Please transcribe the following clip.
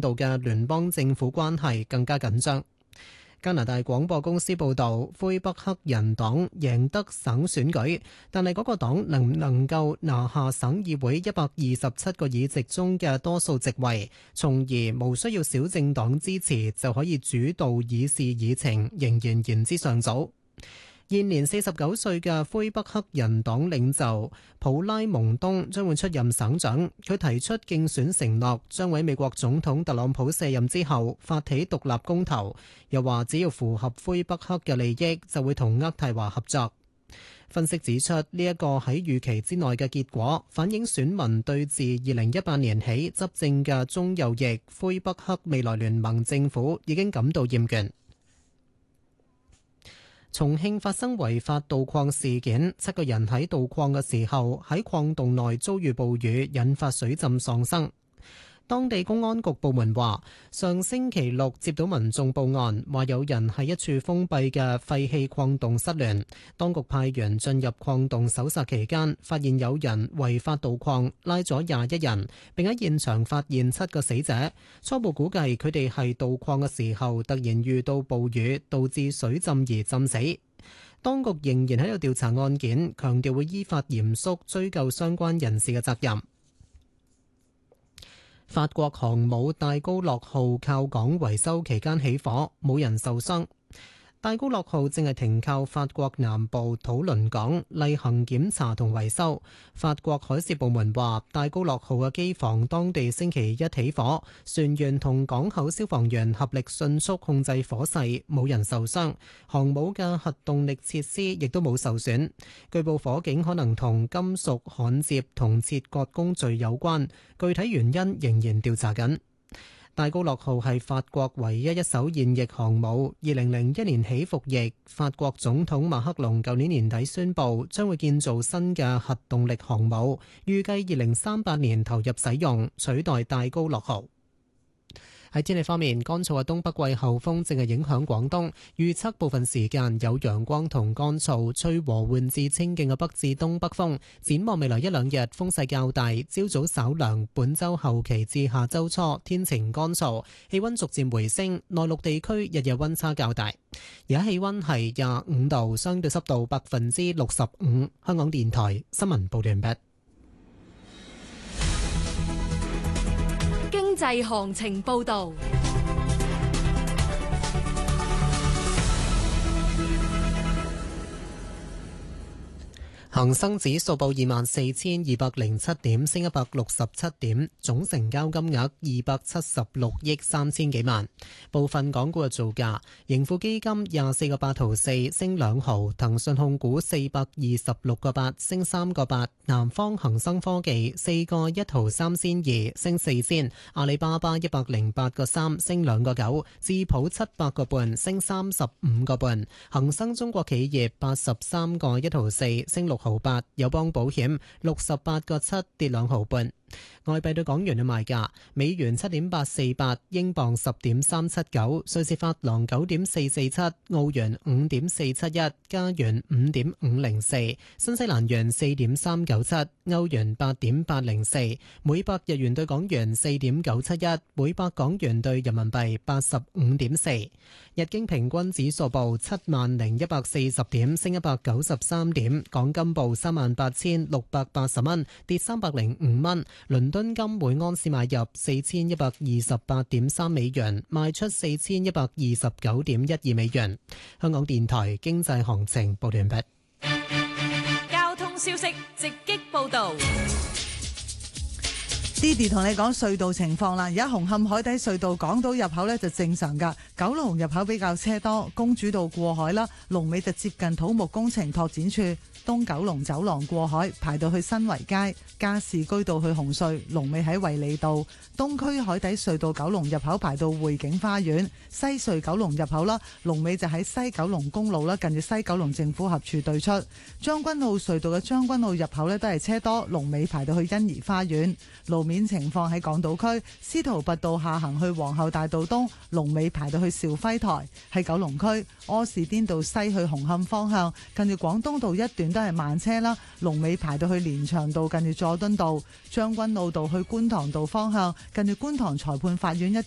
度嘅聯邦政府關係更加緊張。加拿大廣播公司報導，魁北克人黨贏得省選舉，但係嗰個黨能唔能夠拿下省議會127個議席中嘅多數席位，從而無需要小政黨支持就可以主導議事議程，仍然言之尚早。現年49歲嘅魁北克人黨領袖普拉蒙東將會出任省長。佢提出競選承諾，將喺美國總統特朗普卸任之後發起獨立公投，又話只要符合魁北克嘅利益，就會同渥太華合作。分析指出，呢一個喺預期之內嘅結果，反映選民對自2018年起執政嘅中右翼魁北克未來聯盟政府已經感到厭倦。重慶發生違法盜礦事件，7個人喺盜礦嘅時候喺礦洞內遭遇暴雨，引發水浸喪生。當地公安局部門話，上星期六接到民眾報案，話有人喺一處封閉嘅廢棄礦洞失聯。當局派員進入礦洞搜查期間，發現有人違法盜礦，拉咗21人，並喺現場發現7個死者。初步估計佢哋係盜礦嘅時候突然遇到暴雨，導致水浸而浸死。當局仍然喺度調查案件，強調會依法嚴肅追究相關人士嘅責任。法國航母戴高樂號靠港維修期間起火，冇人受傷。戴高樂號正係停靠法國南部土倫港例行檢查同維修。法國海事部門話，戴高樂號嘅機房當地星期一起火，船員同港口消防員合力迅速控制火勢，冇人受傷。航母嘅核動力設施亦都冇受損。據報火警可能同金屬焊接同切割工序有關，具體原因仍然調查緊。戴高樂號係法國唯一一艘現役航母，2001年起服役。法國總統馬克龍舊年年底宣布將會建造新嘅核動力航母，預計2038年投入使用，取代戴高樂號。喺天氣方面，乾燥嘅東北季候風正係影響廣東，預測部分時間有陽光同乾燥，吹和緩至清勁嘅北至東北風。展望未來一兩日風勢較大，朝早稍涼，本週後期至下週初天晴乾燥，氣溫逐漸回升，內陸地區日日溫差較大。而家氣溫係25度，相對濕度65%。香港電台新聞報道完畢。 經濟行情報道。恒生指數報24,207點，升167點，總成交金額276億3000幾萬。部分港股嘅造價：盈富基金24個8毫4，升2毫；騰訊控股426個8，升3個8；南方恒生科技4個1毫3仙2，升4仙；阿里巴巴108個3，升2個9；智普700個半，升35個半；恒生中國企業83個1毫4，升6毫8，友邦保險68個7，跌2毫半。外幣對港元嘅賣價：美元7.848，英鎊10.379，瑞士法郎9.447，澳元5.471，加元5.504，新西蘭元4.397，歐元8.804，每百日元對港元4.971，每百港元對人民幣85.4。日經平均指數報70,140點，升193點。港金報38,680蚊，跌305蚊。倫敦金每安士買入4128.3美元，賣出4129.12美元。香港電台經濟行情報完畢。 交通消息直擊報道。 Didi 同你講隧道情況啦，而家紅磡海底隧道港島入口呢就正常噶，九龍入口比較車多，公主道過海啦，龍尾就接近土木工程拓展處。東九龍走廊過海排到去新圍街，加士居道去紅隧，龍尾喺衛理道。東區海底隧道九龍入口排到匯景花園，西隧九龍入口啦，龍尾就喺西九龍公路啦，近住西九龍政府合署對出。將軍澳隧道嘅將軍澳入口呢都係車多，龍尾排到去欣怡花園。路面情況喺港島區，司徒拔道下行去皇后大道東，龍尾排到去兆輝台。喺九龍區，柯士甸道西去紅磡方向，近住廣東道一段都係慢車啦，龍尾排到去連翔道，近住佐敦道。將軍澳道去觀塘道方向，近住觀塘裁判法院一